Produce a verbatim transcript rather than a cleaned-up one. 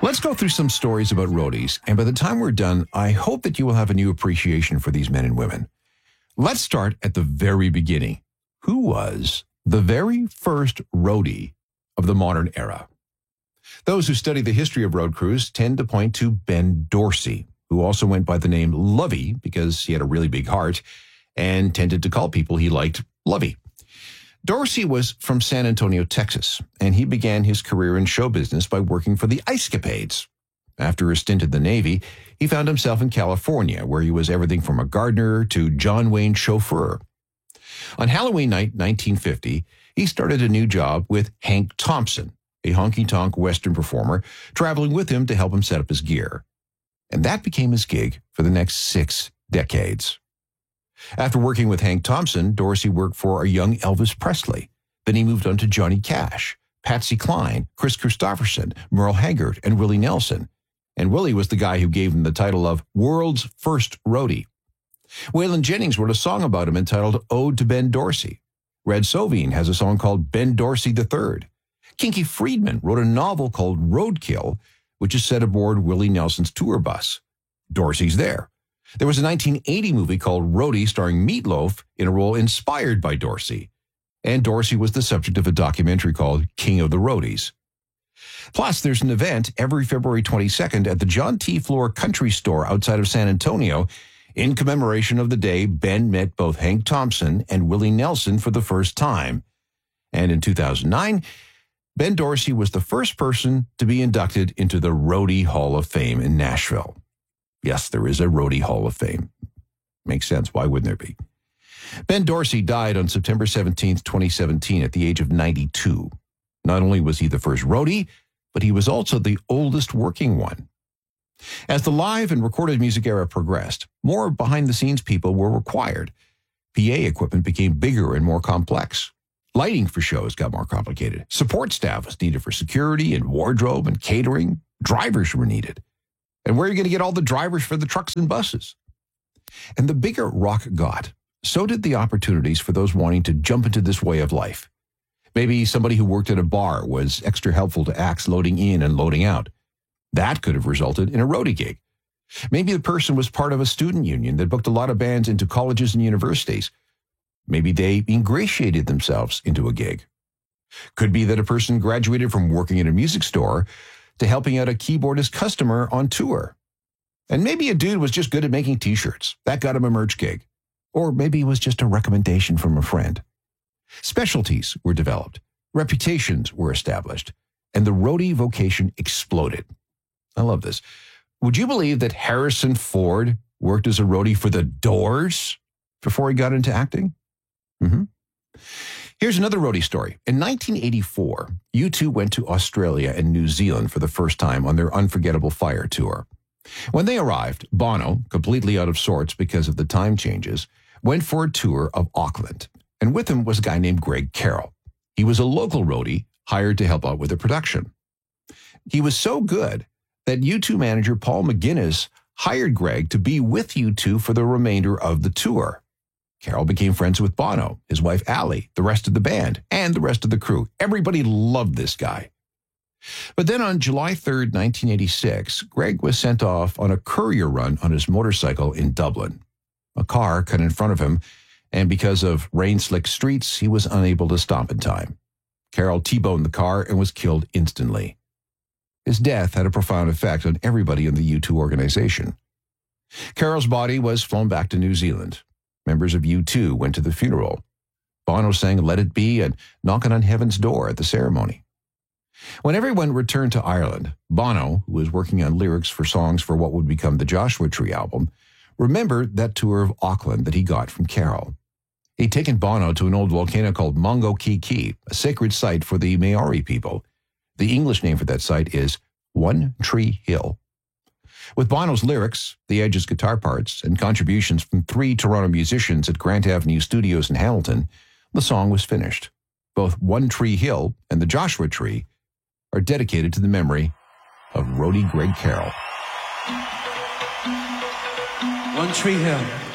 Let's go through some stories about roadies, and by the time we're done, I hope that you will have a new appreciation for these men and women. Let's start at the very beginning. Who was the very first roadie of the modern era? Those who study the history of road crews tend to point to Ben Dorsey, who also went by the name Lovey because he had a really big heart and tended to call people he liked Lovey. Dorsey was from San Antonio, Texas, and he began his career in show business by working for the Ice Capades. After a stint in the Navy, he found himself in California, where he was everything from a gardener to John Wayne's chauffeur. On Halloween night, nineteen fifty, he started a new job with Hank Thompson, a honky-tonk Western performer, traveling with him to help him set up his gear. And that became his gig for the next six decades. After working with Hank Thompson, Dorsey worked for a young Elvis Presley. Then he moved on to Johnny Cash, Patsy Cline, Chris Christopherson, Merle Haggard, and Willie Nelson. And Willie was the guy who gave him the title of World's First Roadie. Waylon Jennings wrote a song about him entitled Ode to Ben Dorsey. Red Sovine has a song called Ben Dorsey the Third. Kinky Friedman wrote a novel called Roadkill, which is set aboard Willie Nelson's tour bus. Dorsey's there. There was a nineteen eighty movie called Roadie starring Meatloaf in a role inspired by Dorsey. And Dorsey was the subject of a documentary called King of the Roadies. Plus, there's an event every February twenty-second at the John T. Floor Country Store outside of San Antonio in commemoration of the day Ben met both Hank Thompson and Willie Nelson for the first time. And in two thousand nine, Ben Dorsey was the first person to be inducted into the Roadie Hall of Fame in Nashville. Yes, there is a Roadie Hall of Fame. Makes sense. Why wouldn't there be? Ben Dorsey died on September seventeenth, twenty seventeen at the age of ninety-two. Not only was he the first roadie, but he was also the oldest working one. As the live and recorded music era progressed, more behind-the-scenes people were required. P A equipment became bigger and more complex. Lighting for shows got more complicated. Support staff was needed for security and wardrobe and catering. Drivers were needed. And where are you going to get all the drivers for the trucks and buses? And the bigger rock got, so did the opportunities for those wanting to jump into this way of life. Maybe somebody who worked at a bar was extra helpful to acts loading in and loading out. That could have resulted in a roadie gig. Maybe the person was part of a student union that booked a lot of bands into colleges and universities. Maybe they ingratiated themselves into a gig. Could be that a person graduated from working at a music store to helping out a keyboardist customer on tour. And maybe a dude was just good at making t-shirts. That got him a merch gig. Or maybe it was just a recommendation from a friend. Specialties were developed. Reputations were established. And the roadie vocation exploded. I love this. Would you believe that Harrison Ford worked as a roadie for the Doors before he got into acting? Mm-hmm. Here's another roadie story. In nineteen eighty-four, U two went to Australia and New Zealand for the first time on their Unforgettable Fire tour. When they arrived, Bono, completely out of sorts because of the time changes, went for a tour of Auckland, and with him was a guy named Greg Carroll. He was a local roadie hired to help out with the production. He was so good that U two manager Paul McGuinness hired Greg to be with U two for the remainder of the tour. Carroll became friends with Bono, his wife Allie, the rest of the band, and the rest of the crew. Everybody loved this guy. But then on July third, nineteen eighty-six, Greg was sent off on a courier run on his motorcycle in Dublin. A car cut in front of him, and because of rain-slick streets, he was unable to stop in time. Carroll T-boned the car and was killed instantly. His death had a profound effect on everybody in the U two organization. Carroll's body was flown back to New Zealand. Members of U two went to the funeral. Bono sang Let It Be and Knockin' on Heaven's Door at the ceremony. When everyone returned to Ireland, Bono, who was working on lyrics for songs for what would become the Joshua Tree album, remembered that tour of Auckland that he got from Carroll. He'd taken Bono to an old volcano called Mongo Kiki, a sacred site for the Maori people. The English name for that site is One Tree Hill. With Bono's lyrics, the Edge's guitar parts, and contributions from three Toronto musicians at Grant Avenue Studios in Hamilton, the song was finished. Both One Tree Hill and the Joshua Tree are dedicated to the memory of roadie Greg Carroll. One Tree Hill.